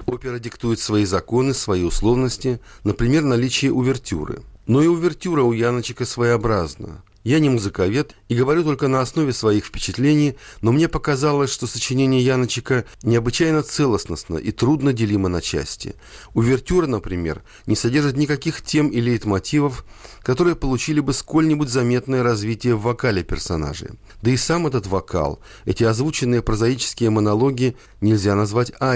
Опера диктует свои законы, свои условности, например, наличие увертюры. Но и увертюра у Яночека своеобразна. Я не музыковед и говорю только на основе своих впечатлений, но мне показалось, что сочинение Яночека необычайно целостностно и трудно делимо на части. Увертюра, например, не содержит никаких тем или лейтмотивов, которые получили бы сколь-нибудь заметное развитие в вокале персонажей. Да и сам этот вокал, эти озвученные прозаические монологи нельзя назвать